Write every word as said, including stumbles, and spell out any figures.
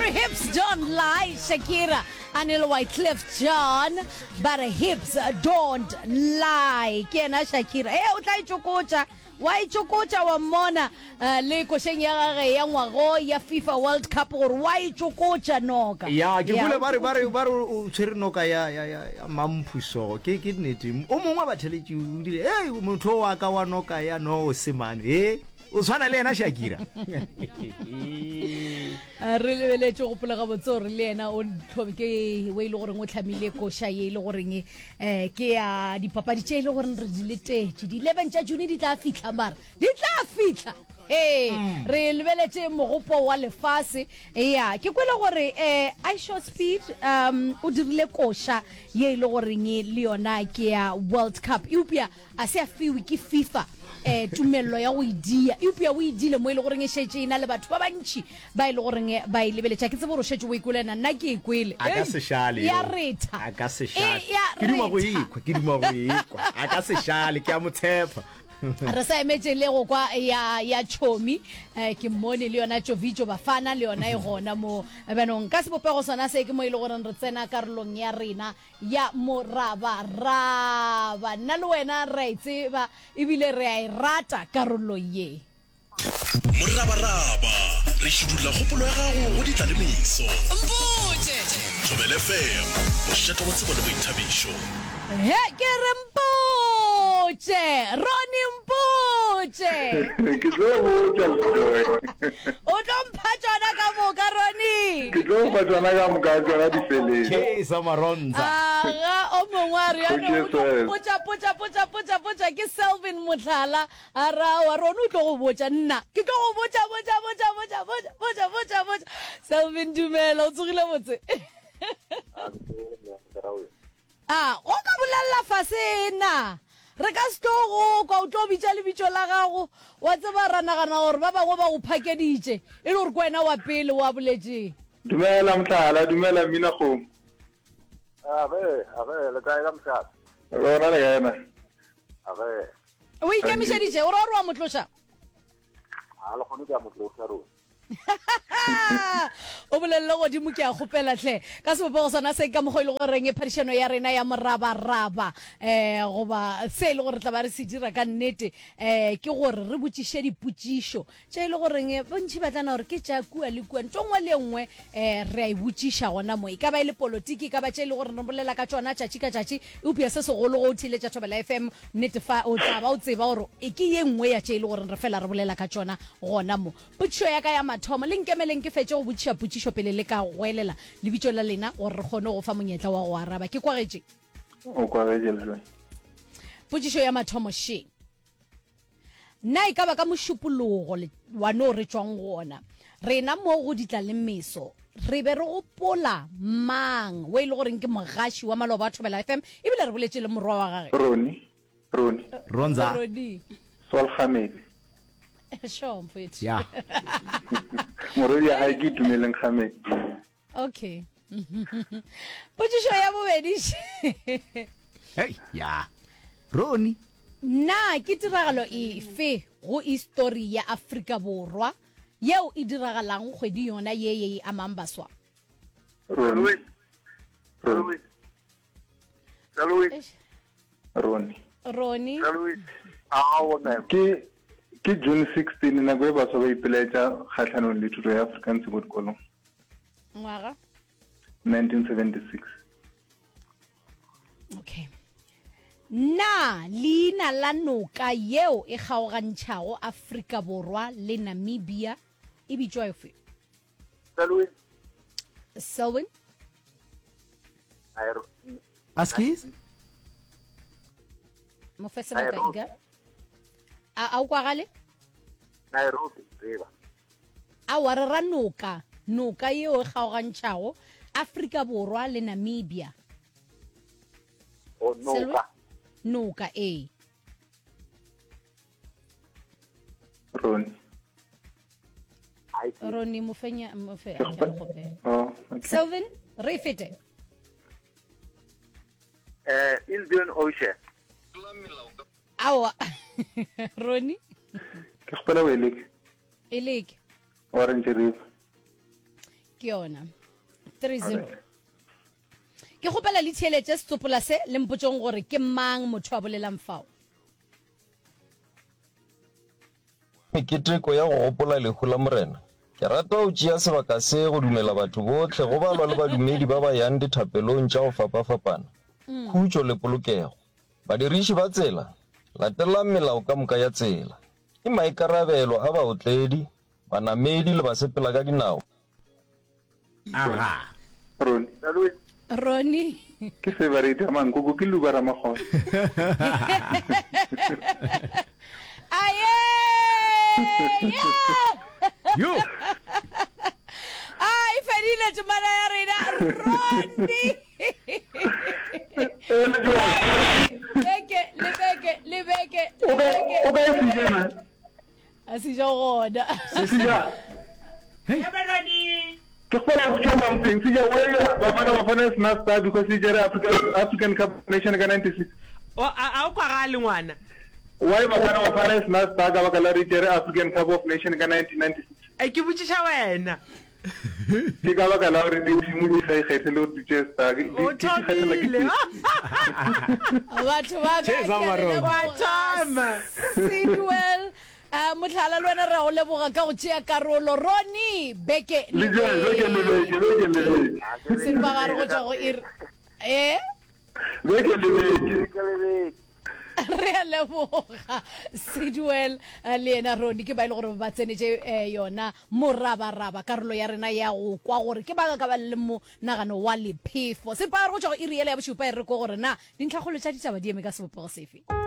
Her hips don't lie, Shakira. Anil Wycliffe John, but her hips don't lie. Kena Shakira. Eh, utlai chokocha. Why chokocha wa mona le kosheng ya gage ya ngwago ya FIFA World Cup or why chokocha noka? Ya, ke bule bare bare bare o tshwere noka ya ya ya mamphuso. Ke ke nnete. O mongwe ba tšheletse o dile, "Hey, motho wa ka wa noka ya no semane." Eh, o tshwana le ena Shakira. Re lebeletse go pola ga botso re le ena o tlhobe ke we ile gore o tlhamile kosha ye ile gore eh ke ya dipapadi tše ile gore re di letetse di eleven tša June di tla fitla mara di tla fitla eh re lebeletse mogopo wa lefase ya ke kwela gore eh Aisha Speed um o dirile kosha ye ile gore le yona ke ya World Cup upia a se a fiwe ke FIFA eh tumello ya go idia upia o idile mo ile gore nge shetse ina le batho ba bantši ba ile gore ba ile beletša ke tsebo ro shetse o ikolena nna ke ikwele a ka se shale ya reta a ka se shale ke duma go ikwa ke duma go ikwa a ka se shale ke a motshepa re sa emetse le go kwa ya ya chomi eh ke mmone le yona Jovijo Bafana le yona e gona mo banong ka se bopego sona se ke mo ile gore re tsena karolong ya rena ya moraba raba nna le wena re tseba ebile re a irata karolo ye moraba raba re shudula gopolo ya gago go ditlalemeso mpotse Thobela F M o shata wa tsebo le boithabišo he ke re mpotse Roni mpotse ke tlo botsa o tlo mpha tsona ka moka Roni ke tlo mpha tsona ka moka tsona di feleng ke sa maronza aga o mongwe a re yana potsa potsa potsa potsa potsa ke Selvin Motlhala a ra wa Rona o tlo go botsa nna ke tlo go botsa botsa botsa botsa botsa botsa botsa Selvin dumela o tsogile botse ah o ka bolalla fasena re ka stogo kwa o tlo bitša le bitšo la gago wa tseba ranagana gore ba bangwe ba go phakeditše e le gore kwa wena wa pele wa boletse dumela Motlhala dumela Mina Kgomo abe abe le kae ka moshatla rona le yena abe o ikemišeditše o re gore wa motloša a le gone ke a motloša rona o bolelle godimo ke a kgopela hle ka sebopego sona se ka mogo ile go reng phadišano ya rena ya morabaraba eh goba se ile gore tla ba re se dira ka nnete eh ke gore re botšiše dipotšišo tše ile goreng bontši ba tlana gore ke tša kua le kua ntongwe le nngwe eh re a e botšiša gona mo e ka ba ile politiki ka ba tše ile gore re bolela ka tšona tšatši ka tšatši e upia se segolo go thiletša Thobela F M netefa o tla ba o tseba gore e ke ye nngwe ya tše ile gore re fela re bolela ka tšona gona mo potšišo ya ka ya mathomo le nkemeleng ke fetse go botšiša potšišo pele le ka goelela le bitšo la lena gore re kgone go fa monyetla wa go araba ke kwagetse o kwagetse le potšišo ya mathomo she nna e ka ba ka mošupologo wa no re tšwang gona rena mo go ditla le meso re be re gopola mang we ile goreng ke mogaši wa maloba a Thobela F M ebile re boletše le morwa wa gage Roni Roni ronza Rodi Solhamedi sure mfethu ya morodi a ke tumeleng Khamedi okay potšišo ya bobedi hey ya Roni na ke tiragalo efe go history ya Afrika Borwa yeo e diragalang kgwedi yona ye ye e amang baswa Roni Louis Louis Roni Roni Louis a wona ke ke June sixteen na go ba so ba ipeletša kgatlhanong le thuto ya Afrikaans mo dikolong ngwaga nineteen seventy-six okay na leina la noka yeo e kgaogantšhago Afrika Borwa le Namibia e bitšwa efe Louis Selwyn aero askis mo fe sebaka iga a a kwa gale Nairobi riba a wa re ra noka noka yeo e kgaogantšhago Afrika Borwa le Namibia o noka noka e Roni ai Roni mo fenya mo fe oh okay Selwyn re fete eh Indian Ocean awa Roni ke khopela wele eleke Orange River ke yona three zero ke gopela le tsheletse setsopola se le mpotsong gore ke mang motho wa bolelang fao meketeko ya go gopola lehu la morena ke rata ho tšea sebaka se go dumela batho botlhe go balwa le badumedi ba ba yang dithapelong tša go fapafapana khutšo le polokego badiriši ba tsela latela melao ka moka ya tsela ke maikarabelo a baotledi banamedi le basepela ka dinao aga Ron Roni ke favorite ya mankoko ke luba ra magona aye yo ai fedile tumana ya rena Roni leke lebeke lebeke lebeke o ka e sejana asija gona sija ke kgona go tšhoma mpeng sija wa bafana bafana sna star because sija African African Cup Nation ka ninety-six o a o kwa ga le ngwana why bafana bafana sna star ka baka la re jere African Cup of Nation ka nineteen ninety-six ai ke botšiša wena ke ka baka la re di mo di sa ikgethele go tšea star o thomile batho ba Cheers, Amaro. wa thoma Sidwell a motlhala le wena re go leboga ka go tšea karolo Roni beke le je le je le je le je se ba gare go tšwa go ir eh le je le ke le re a leboga Sidwell le ena Roni ke ba ile gore ba tsenetse yona morabaraba karolo ya rena ya go kwa gore ke ba ka ba le mo nagano wa lephefo se ba re go tšwa go iriela ya bošupa e re ko gore na dintlhagolo tša ditaba di eme ka sebopego sefe